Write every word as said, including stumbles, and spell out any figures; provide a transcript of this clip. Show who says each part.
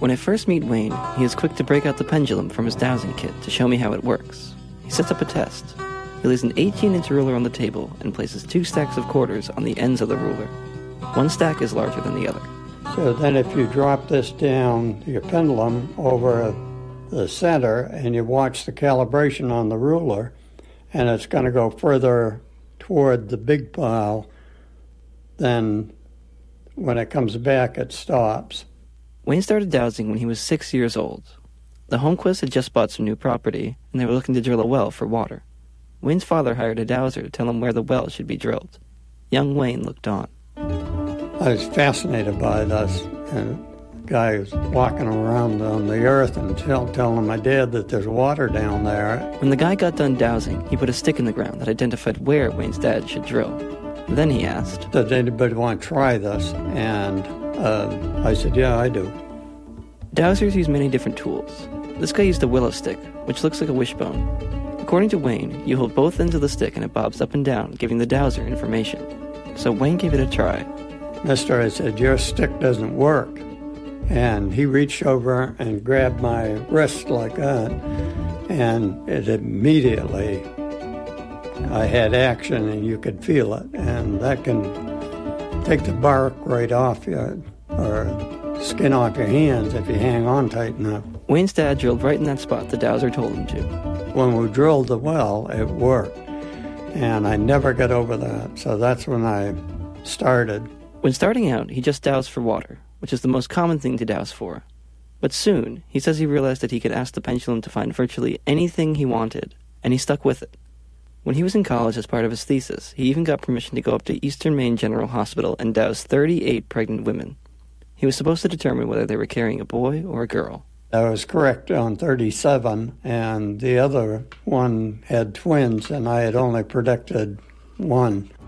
Speaker 1: When I first meet Wayne, he is quick to break out the pendulum from his dowsing kit to show me how it works. He sets up a test. He lays an eighteen-inch ruler on the table and places two stacks of quarters on the ends of the ruler. One stack is larger than the other.
Speaker 2: So then if you drop this down, your pendulum, over the center, and you watch the calibration on the ruler, and it's going to go further toward the big pile, then when it comes back, it stops.
Speaker 1: Wayne started dowsing when he was six years old. The Holmquists had just bought some new property, and they were looking to drill a well for water. Wayne's father hired a dowser to tell him where the well should be drilled. Young Wayne looked on.
Speaker 2: I was fascinated by this, and the guy was walking around on the earth and tell, telling my dad that there's water down there.
Speaker 1: When the guy got done dowsing, he put a stick in the ground that identified where Wayne's dad should drill. Then he asked,
Speaker 2: "Does anybody want to try this?" And uh, I said, "Yeah, I do."
Speaker 1: Dowsers use many different tools. This guy used a willow stick, which looks like a wishbone. According to Wayne, you hold both ends of the stick and it bobs up and down, giving the dowser information. So Wayne gave it a try.
Speaker 2: "Mister," I said, "your stick doesn't work." And he reached over and grabbed my wrist like that, and it immediately, I had action and you could feel it, and that can take the bark right off you, or skin off your hands if you hang on tight enough.
Speaker 1: Wayne's dad drilled right in that spot the dowser told him to.
Speaker 2: When we drilled the well, it worked, and I never got over that, so that's when I started.
Speaker 1: When starting out, he just dowsed for water, which is the most common thing to dowse for. But soon, he says he realized that he could ask the pendulum to find virtually anything he wanted, and he stuck with it. When he was in college as part of his thesis, he even got permission to go up to Eastern Maine General Hospital and douse thirty-eight pregnant women. He was supposed to determine whether they were carrying a boy or a girl.
Speaker 2: I was correct on thirty-seven, and the other one had twins, and I had only predicted one.